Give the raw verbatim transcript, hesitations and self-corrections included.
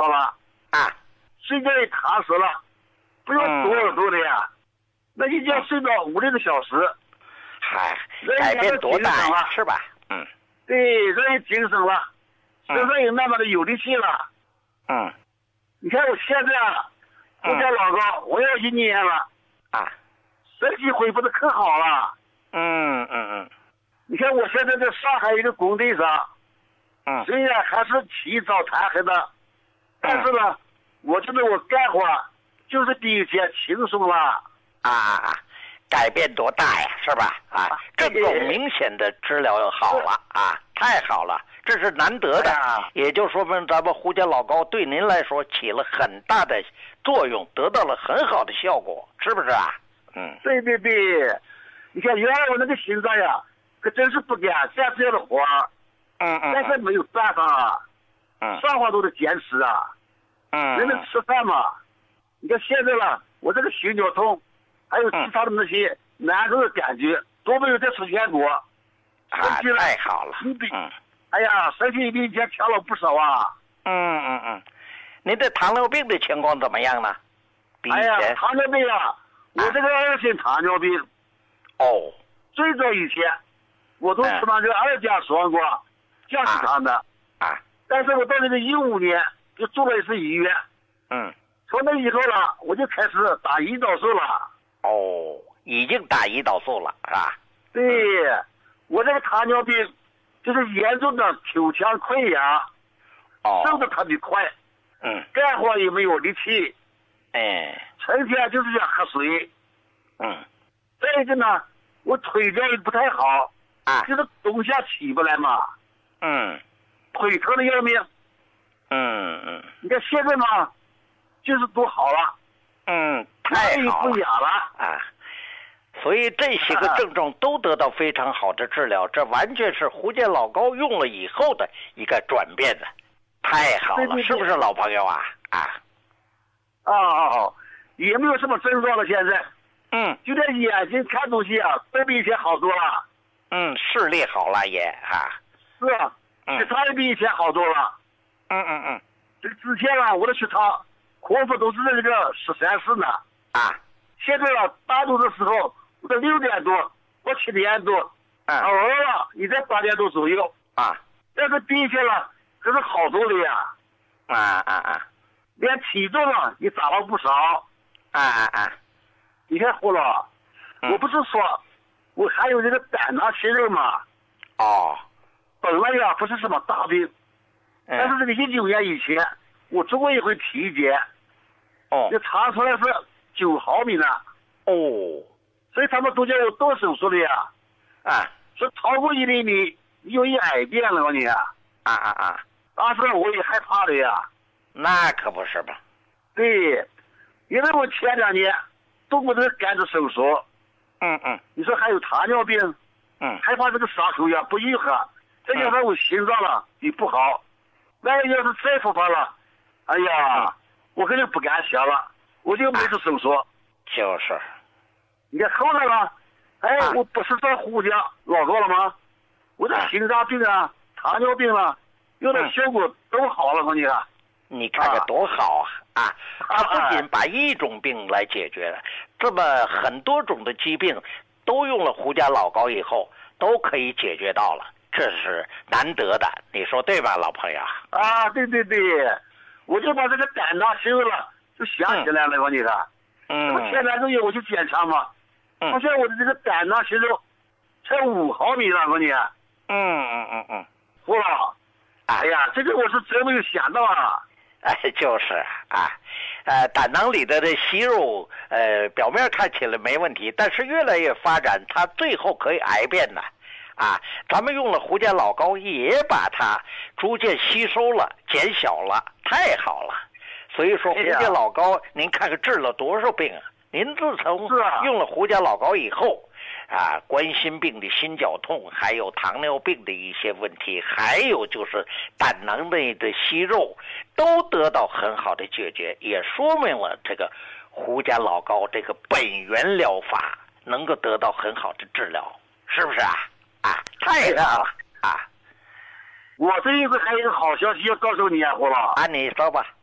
好了啊， 睡觉也踏实了，不用多耳朵的呀。那一觉睡到五六个小时， 嗨，改变多大呀，是吧？嗯， 对，人也精神了，身上也慢慢的有力气了。 嗯， 你看我现在啊，我家老高，我要一年了啊， 身体恢复的可好了。 嗯嗯嗯， 你看我现在在上海一个工地上， 嗯， 虽然还是起早贪黑的，但是呢，我觉得我干活就是比以前轻松了。 啊啊，改变多大呀，是吧？啊，这种明显的治疗好了啊，太好了，这是难得的， 哎、 也就说明咱们胡家老高对您来说起了很大的作用，得到了很好的效果，是不是啊？嗯， 对对对，你看原来我那个心脏呀，可真是不敢干这样的活儿， 嗯嗯， 但是没有办法啊， 嗯， 上话都得坚持啊， 嗯， 人得吃饭嘛。你看现在了，我这个心绞痛，还有其他的那些难受的感觉都没有再出现过。 啊，太好了， 你比， 嗯， 哎呀，身体比以前强了不少啊。 嗯嗯嗯，您的糖尿病的情况怎么样呢？比以哎呀， 前？ 糖尿病啊，我这个二型糖尿病。 哦， 最早以前，我都吃那个二甲双胍降血糖的。 啊， 但是我到这个一五年就住了一次医院。 嗯， 从那以后了，我就开始打胰岛素了。 哦，已经打胰岛素了，是吧？ 对，我这个糖尿病就是严重的口腔溃疡， 哦， 瘦的特别快， 嗯， 干活也没有力气， 哎， 成天就是想喝水。 嗯， 再一个呢，我腿脚也不太好， 啊， 就是冬夏起不来嘛， 嗯， 腿疼的要命。 嗯嗯你看现在嘛，就是都好了， 嗯，太好了不痒了啊！所以这些个症状都得到非常好的治疗，这完全是胡家老高用了以后的一个转变的，太好了， 对对对是不是老朋友啊？啊， 啊啊啊！也没有什么症状了，现在， 嗯， 就连眼睛看东西啊，都比以前好多了。 嗯，视力好了也啊， 是啊，血糖也比以前好多了。 嗯嗯嗯， 这个之前啊，我的血糖空腹都是在这个十三四呢， 啊， 现在啊，大多的时候我在六点多或七点多， 嗯， 偶尔了也在八点多左右啊， 但是比以前了可是好多了呀。 啊啊啊， 连体重啊也长了不少。 啊啊啊， 你看胡老， 嗯我不是说我还有这个胆囊息肉嘛？ 哦， 本来呀不是什么大病， 嗯但是这个一九年以前我做过一回体检， 哦就查出来是九毫米呢， 哦， 所以他们都叫我动手术的呀。 啊说超过一厘米有一癌变了，我你啊， 啊啊啊， 当时我也害怕了呀。 那可不是吧？ 对，因为我前两年动过这个肝子手术， 嗯嗯你说还有糖尿病， 嗯， 害怕这个伤口呀不愈合，再加上我心脏了也不好，万一要是再复发了，哎呀，我肯定不敢想了，我就没做手术。 就是， 你看后来了，哎， 啊我不是在胡家老高了吗？我这心脏病啊、糖尿病啊，有点效果都好了，我你看。 你看看多好啊！啊，他不仅把一种病来解决了，这么很多种的疾病都用了胡家老高以后，都可以解决到了，这是难得的，你说对吧，老朋友？ 啊，对对对，我就把这个胆囊息肉了，就想起来了，我你看。 嗯。 我前两个月我去检查嘛， 嗯。 发现我的这个胆囊息肉才五毫米了，我你。 嗯嗯嗯嗯。 胡老，哎呀，这个我是真没有想到啊。 哎，就是啊，呃，胆囊里的这息肉，呃，表面看起来没问题，但是越来越发展，它最后可以癌变的，啊，咱们用了胡家老高，也把它逐渐吸收了、减小了，太好了。所以说，胡家老高，您看看治了多少病啊？您自从用了胡家老高以后，啊，冠心病的心绞痛，还有糖尿病的一些问题，还有就是胆囊内的息肉，都得到很好的解决，也说明了这个胡家老高这个本源疗法能够得到很好的治疗，是不是啊？啊，太好了啊！ 我这一次还有一个好消息要告诉你啊，胡老。 啊，你说吧。